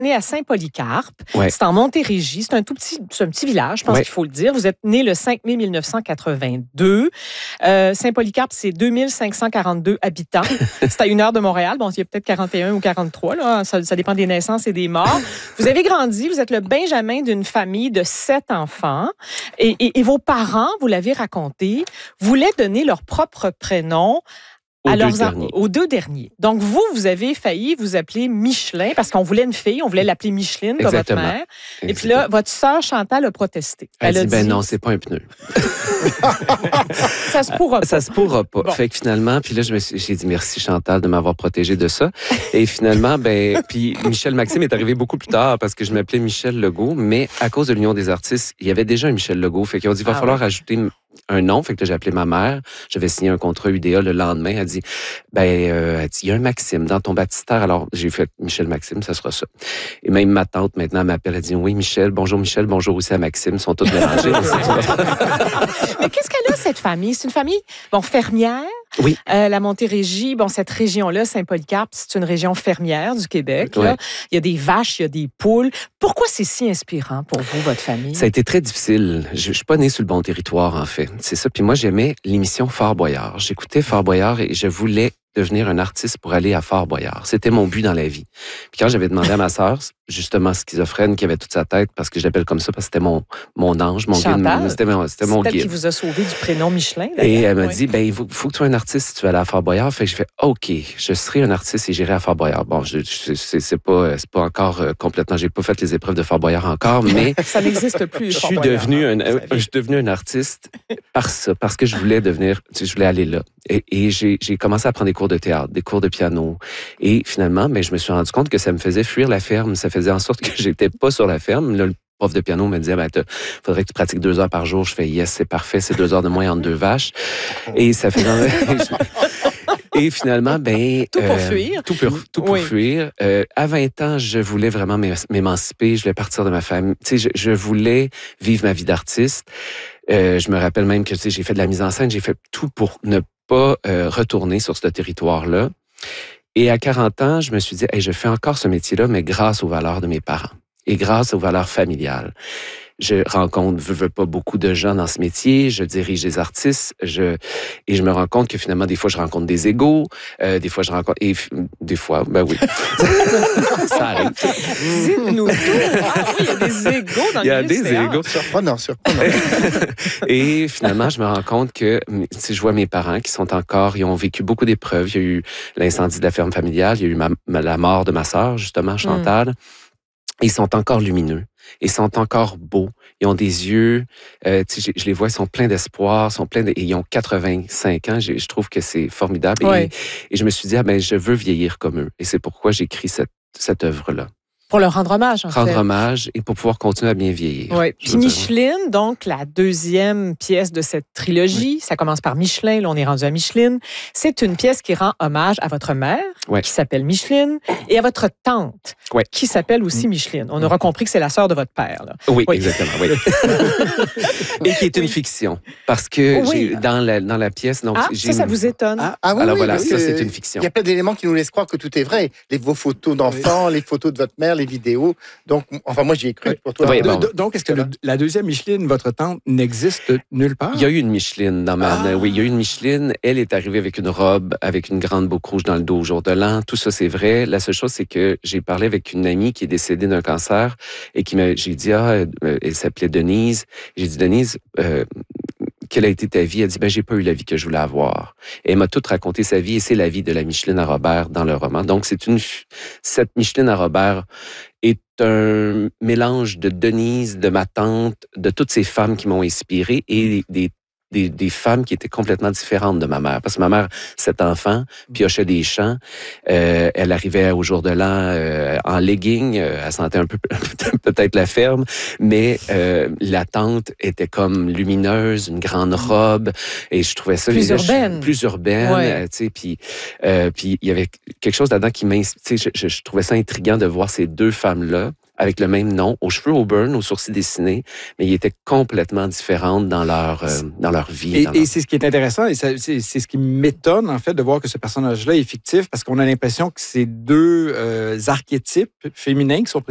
né à Saint-Polycarpe. Ouais. C'est en Montérégie. C'est un petit village, je pense qu'il faut le dire. Vous êtes né le 5 mai 1982. Saint-Polycarpe, c'est 2542 habitants. C'est à 1 heure de Montréal. Bon, il y a peut-être 41 ou 43, là. Ça dépend des naissances et des morts. Vous avez grandi, vous êtes le benjamin d'une famille de 7 enfants. Et vos parents, vous l'avez raconté, voulaient donner leur propre prénom aux deux derniers. Donc, vous avez failli vous appeler Michelin parce qu'on voulait une fille, on voulait l'appeler Micheline comme votre mère. Et puis là, votre sœur Chantal a protesté. Elle a dit, ben non, c'est pas un pneu. Ça se pourra pas. Ça se pourra pas. Bon. Fait que finalement, puis là, j'ai dit merci Chantal de m'avoir protégé de ça. Et finalement, puis Michel Maxime est arrivé beaucoup plus tard parce que je m'appelais Michel Legault, mais à cause de l'Union des artistes, il y avait déjà un Michel Legault. Fait qu'ils ont dit, il va falloir ajouter un nom. Fait que là, j'ai appelé ma mère. J'avais signé un contrat UDA le lendemain. Elle dit, il y a un Maxime dans ton baptistère. Alors, j'ai fait Michel Maxime, ça sera ça. Et même ma tante, maintenant, m'appelle. Elle dit, oui, Michel, bonjour aussi à Maxime. Ils sont tous mélangés. Mais qu'est-ce qu'elle a, cette famille? C'est une famille, fermière. Oui. La Montérégie, cette région-là, Saint-Polycarpe, c'est une région fermière du Québec. Là. Il y a des vaches, il y a des poules. Pourquoi c'est si inspirant pour vous, votre famille? Ça a été très difficile. Je suis pas né sur le bon territoire, en fait. C'est ça. Puis moi, j'aimais l'émission Fort Boyard. J'écoutais Fort Boyard et je voulais devenir un artiste pour aller à Fort Boyard. C'était mon but dans la vie. Puis quand j'avais demandé à ma sœur, justement schizophrène, qui avait toute sa tête, parce que je l'appelle comme ça, parce que c'était mon ange, mon guide. C'était mon guide. C'est elle qui vous a sauvé du prénom Michelin. Et elle m'a dit, il faut que tu sois un artiste si tu veux aller à Fort Boyard. Fait que j'ai fait, OK, je serai un artiste et j'irai à Fort Boyard. Bon, c'est pas encore complètement, j'ai pas fait les épreuves de Fort Boyard encore, mais ça n'existe plus. Je suis devenu un artiste parce que je voulais aller là. Et j'ai commencé à prendre des cours de théâtre, des cours de piano. Et finalement, je me suis rendu compte que ça me faisait fuir la ferme. Ça faisait en sorte que j'étais pas sur la ferme. Là, le prof de piano me disait, faudrait que tu pratiques 2 heures par jour. Je fais, yes, c'est parfait, c'est 2 heures de moins entre 2 vaches. Et ça fait... Et finalement, tout pour fuir. Tout pour fuir. À 20 ans, je voulais vraiment m'émanciper. Je voulais partir de ma famille. Je voulais vivre ma vie d'artiste. Je me rappelle même que j'ai fait de la mise en scène. J'ai fait tout pour ne pas retourner sur ce territoire-là. Et à 40 ans, je me suis dit, je fais encore ce métier-là, mais grâce aux valeurs de mes parents et grâce aux valeurs familiales. Je rencontre, veux pas, beaucoup de gens dans ce métier. Je dirige des artistes. Et je me rends compte que finalement, des fois, je rencontre des égos. Des fois, je rencontre... Et des fois, oui. Ça arrive. Dites-nous tout. Il y a des égos dans le milieu. Il y a des égos. Surprenant. Et finalement, je me rends compte que si je vois mes parents qui sont encore... Ils ont vécu beaucoup d'épreuves. Il y a eu l'incendie de la ferme familiale. Il y a eu la mort de ma sœur, justement, Chantal. Ils sont encore lumineux. Ils sont encore beaux. Ils ont des yeux, je les vois, ils sont pleins d'espoir, et ils ont 85 ans. Je trouve que c'est formidable. Oui. Et je me suis dit, je veux vieillir comme eux. Et c'est pourquoi j'écris cette œuvre-là. Pour leur rendre hommage, en fait. Rendre hommage et pour pouvoir continuer à bien vieillir. Oui. Puis Micheline, donc la deuxième pièce de cette trilogie, ça commence par Michelin, là on est rendu à Micheline. C'est une pièce qui rend hommage à votre mère, qui s'appelle Micheline, et à votre tante, qui s'appelle aussi Micheline. On aura compris que c'est la sœur de votre père. Là. Oui, exactement. Oui. Et qui est une fiction. Parce que dans la pièce... Donc, ça vous étonne. Alors voilà, ça c'est une fiction. Il y a plein d'éléments qui nous laissent croire que tout est vrai. Vos photos d'enfants, les photos de votre mère, les vidéos. Donc, moi, j'y ai cru pour toi. Donc, est-ce que la deuxième Micheline, votre tante, n'existe nulle part? Il y a eu une Micheline dans ma... Oui, il y a eu une Micheline. Elle est arrivée avec une robe, avec une grande boucle rouge dans le dos au jour de l'an. Tout ça, c'est vrai. La seule chose, c'est que j'ai parlé avec une amie qui est décédée d'un cancer et j'ai dit, elle s'appelait Denise. J'ai dit, Denise... quelle a été ta vie? Elle dit, j'ai pas eu la vie que je voulais avoir. Et elle m'a tout raconté sa vie et c'est la vie de la Micheline à Robert dans le roman. Donc, cette Micheline à Robert est un mélange de Denise, de ma tante, de toutes ces femmes qui m'ont inspiré et des femmes qui étaient complètement différentes de ma mère. Parce que ma mère, 7 enfants, piochait des champs. Elle arrivait au jour de l'an en legging. Elle sentait un peu peut-être la ferme. Mais la tante était comme lumineuse, une grande robe. Et je trouvais ça... Plus urbaine. Ouais. Puis il y avait quelque chose là-dedans qui m'inspirait. Je trouvais ça intriguant de voir ces deux femmes-là avec le même nom, aux cheveux auburn, aux sourcils dessinés, mais ils étaient complètement différentes dans leur vie. Et c'est ce qui est intéressant, et c'est ce qui m'étonne, en fait, de voir que ce personnage-là est fictif, parce qu'on a l'impression que c'est deux archétypes féminins qui sont